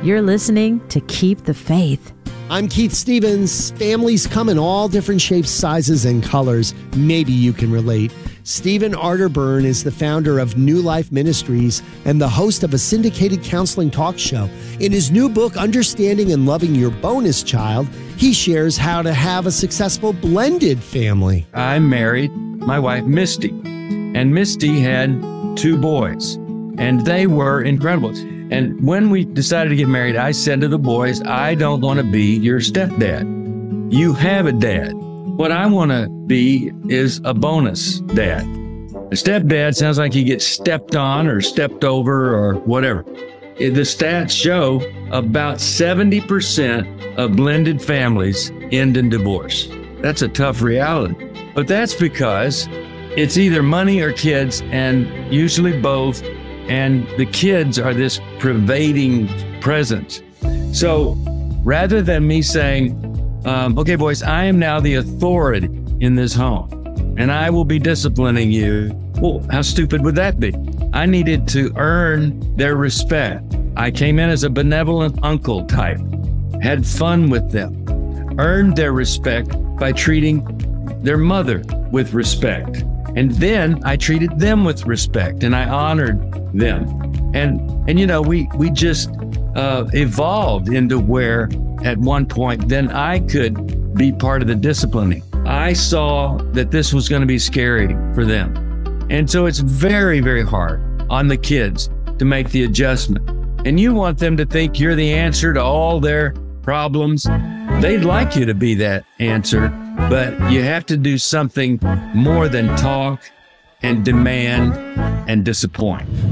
You're listening to Keep the Faith. I'm Keith Stevens. Families come in all different shapes, sizes, and colors. Maybe you can relate. Stephen Arterburn is the founder of New Life Ministries and the host of a syndicated counseling talk show. In his new book, Understanding and Loving Your Bonus Child, he shares how to have a successful blended family. I'm married, my wife Misty, and Misty had 2 boys, and they were incredible. And when we decided to get married, I said to the boys, I don't want to be your stepdad. You have a dad. What I want to be is a bonus dad. A stepdad sounds like you get stepped on or stepped over or whatever. The stats show about 70% of blended families end in divorce. That's a tough reality. But that's because it's either money or kids, and usually both. And the kids are this pervading presence. So rather than me saying, okay, boys, I am now the authority in this home, and I will be disciplining you. Well, how stupid would that be? I needed to earn their respect. I came in as a benevolent uncle type, had fun with them, earned their respect by treating their mother with respect. And then I treated them with respect, and I honored them. And you know, we just evolved into where at one point, then I could be part of the disciplining. I saw that this was going to be scary for them. And so it's very, very hard on the kids to make the adjustment. And you want them to think you're the answer to all their problems. They'd like you to be that answer, but you have to do something more than talk and demand and disappoint.